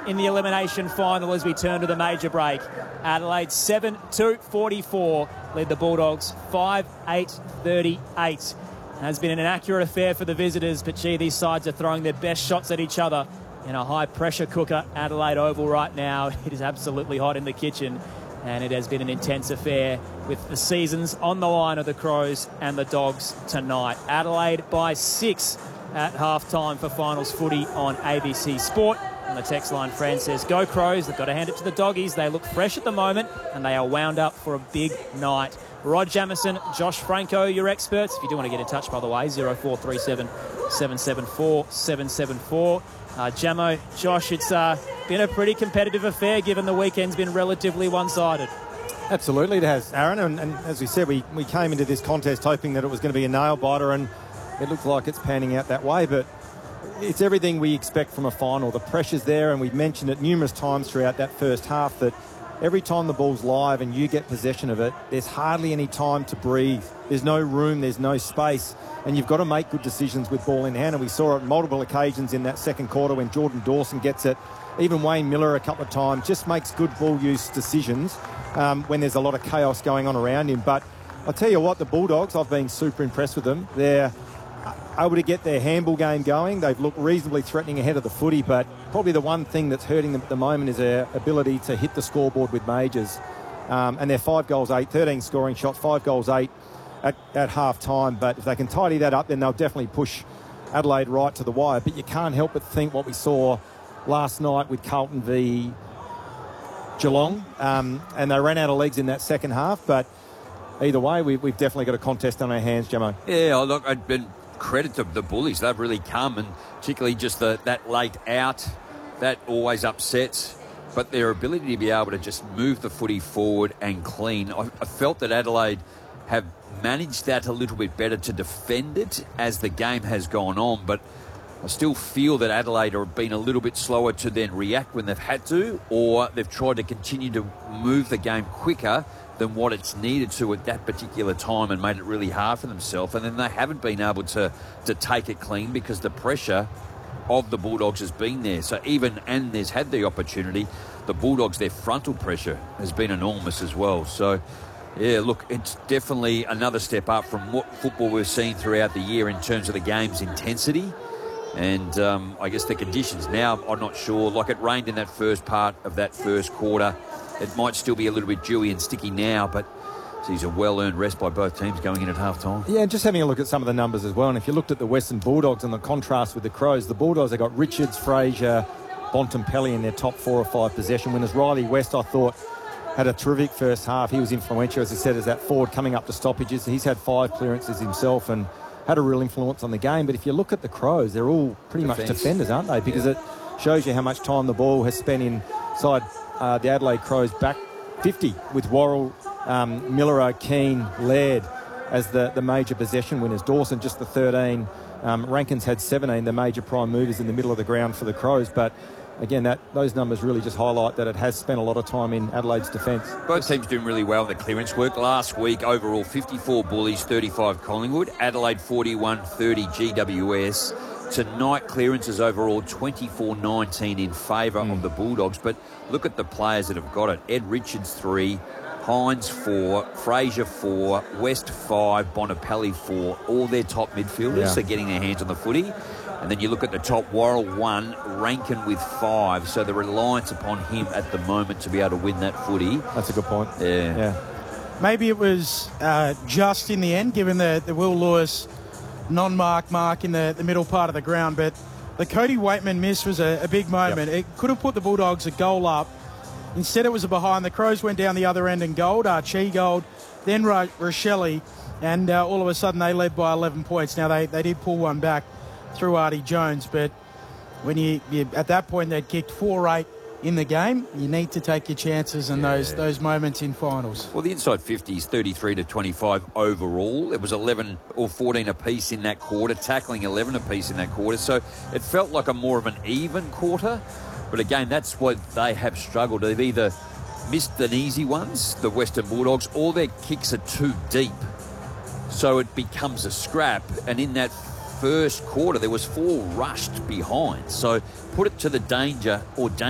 in the elimination final as we turn to the major break. Adelaide 7-2-44 led the Bulldogs 5-8-38. Has been an accurate affair for the visitors, but gee, these sides are throwing their best shots at each other in a high-pressure cooker, Adelaide Oval right now. It is absolutely hot in the kitchen, and it has been an intense affair with the seasons on the line of the Crows and the Dogs tonight. Adelaide by 6 at halftime for finals footy on ABC Sport. On the text line, Fran says, go Crows, they've got to hand it to the Doggies. They look fresh at the moment, and they are wound up for a big night. Rod Jamieson, Josh Franco, your experts. If you do want to get in touch, by the way, 0437 774 774. Jamo, Josh, it's been a pretty competitive affair given the weekend's been relatively one-sided. Absolutely it has, Aaron. And as we said, we came into this contest hoping that it was going to be a nail-biter, and it looks like it's panning out that way. But it's everything we expect from a final. The pressure's there, and we've mentioned it numerous times throughout that first half that every time the ball's live and you get possession of it, there's hardly any time to breathe. There's no room, there's no space, and you've got to make good decisions with ball in hand. And we saw it on multiple occasions in that second quarter when Jordan Dawson gets it. Even Wayne Miller a couple of times just makes good ball use decisions when there's a lot of chaos going on around him. But I'll tell you what, the Bulldogs, I've been super impressed with them. They're able to get their handball game going. They've looked reasonably threatening ahead of the footy, but probably the one thing that's hurting them at the moment is their ability to hit the scoreboard with majors. And they're 5 goals, 8, 13 scoring shots, 5 goals, 8 at half time. But if they can tidy that up, then they'll definitely push Adelaide right to the wire. But you can't help but think what we saw last night with Carlton v Geelong. And they ran out of legs in that second half. But either way, we've definitely got a contest on our hands, Jamo. Yeah, look, I've been credit to the Bullies. They've really come, and particularly just that late out, that always upsets. But their ability to be able to just move the footy forward and clean. I felt that Adelaide have managed that a little bit better to defend it as the game has gone on, but I still feel that Adelaide have been a little bit slower to then react when they've had to, or they've tried to continue to move the game quicker than what it's needed to at that particular time and made it really hard for themselves. And then they haven't been able to take it clean because the pressure of the Bulldogs has been there. So even Andes had the opportunity, the Bulldogs, their frontal pressure has been enormous as well. So, yeah, look, it's definitely another step up from what football we've seen throughout the year in terms of the game's intensity. And I guess the conditions now, I'm not sure. Like, it rained in that first part of that first quarter. It might still be a little bit dewy and sticky now, but geez, a well-earned rest by both teams going in at half-time. Yeah, just having a look at some of the numbers as well. And if you looked at the Western Bulldogs and the contrast with the Crows, the Bulldogs have got Richards, Fraser, Bontempelli in their top 4 or 5 possession winners. Riley West, I thought, had a terrific first half. He was influential, as I said, as that forward coming up to stoppages. He's had 5 clearances himself and had a real influence on the game. But if you look at the Crows, they're all pretty much defenders, aren't they? Because it shows you how much time the ball has spent inside the Adelaide Crows back 50 with Worrell, Miller, Keane, Laird as the major possession winners. Dawson just the 13. Rankins had 17, the major prime movers in the middle of the ground for the Crows. But again, those numbers really just highlight that it has spent a lot of time in Adelaide's defence. Both teams doing really well in the clearance work. Last week, overall, 54 Bullies, 35 Collingwood. Adelaide 41-30 GWS. Tonight, clearances overall 24-19 in favour of the Bulldogs. But look at the players that have got it. Ed Richards 3, Hines 4, Fraser 4, West 5, Bontempelli 4. All their top midfielders are getting their hands on the footy. And then you look at the top, Worrell 1, Rankin with 5. So the reliance upon him at the moment to be able to win that footy. That's a good point. Yeah. Maybe it was just in the end, given the Will Lewis non-mark in the middle part of the ground. But the Cody Waitman miss was a big moment. It could have put the Bulldogs a goal up. Instead, it was a behind. The Crows went down the other end and gold. Archie gold, then Rochelle. And all of a sudden, they led by 11 points. Now, they did pull one back through Artie Jones, but when you at that point they'd kicked 4-8 in the game, you need to take your chances in those moments in finals. Well, the inside 50 is 33-25 overall. It was 11 or 14 apiece in that quarter, tackling 11 apiece in that quarter. So it felt like a more of an even quarter. But again, that's what they have struggled. They've either missed the easy ones, the Western Bulldogs, or their kicks are too deep. So it becomes a scrap. And in that first quarter, there was 4 rushed behind. So put it to the danger